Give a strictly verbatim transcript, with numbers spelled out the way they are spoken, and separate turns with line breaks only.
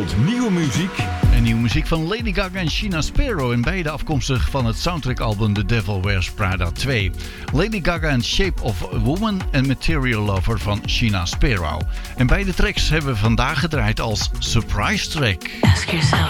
komt nieuwe muziek.
En nieuwe muziek van Lady Gaga en Sheena Sparrow. En beide afkomstig van het soundtrackalbum The Devil Wears Prada twee. Lady Gaga en Shape of a Woman en Material Lover van Sheena Sparrow. En beide tracks hebben we vandaag gedraaid als surprise track.
Ask yourself.